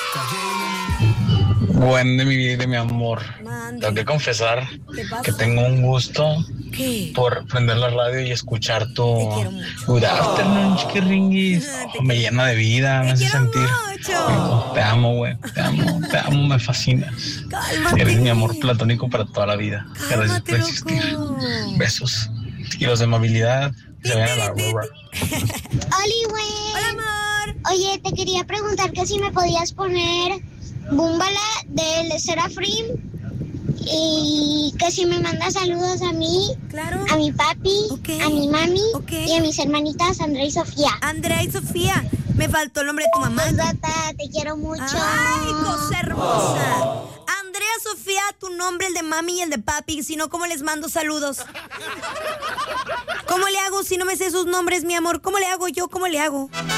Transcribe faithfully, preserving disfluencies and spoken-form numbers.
Buen de mi vida y de mi amor. Mande. Tengo que confesar ¿Qué pasa? que tengo un gusto ¿Qué? por prender la radio y escuchar tu Te quiero mucho. Good afternoon, chiquiringuis. Te Oh, me quiero- llena de vida, me Te hace quiero sentir. mucho. Te amo, güey. Te amo, te amo, me fascinas. Cálmate. Eres mi amor platónico para toda la vida. Gracias Cálmate, por existir. loco. Besos. Y los de amabilidad, que se vayan a la rubra. Oli, güey. Hola, amor. Oye, te quería preguntar que si me podías poner Búmbala del Serafrim y que si me mandas saludos a mí, Claro. a mi papi, Ok. a mi mami Ok. y a mis hermanitas Andrea y Sofía. Andrea y Sofía. Me faltó el nombre de tu mamá. Postdata, te quiero mucho. Ay, cosa hermosa. Andrea, Sofía, tu nombre, el de mami y el de papi. Si no, ¿cómo les mando saludos? ¿Cómo le hago si no me sé sus nombres, mi amor? ¿Cómo le hago yo? ¿Cómo le hago?